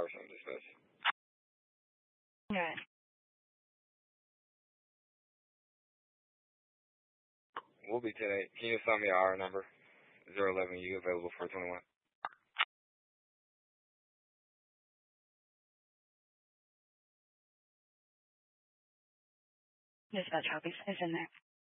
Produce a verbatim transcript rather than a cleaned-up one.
hours on dispatch. Alright. We'll be ten eight. Can you assign me our number? zero eleven U available for twenty-one. Dispatch copy is in there.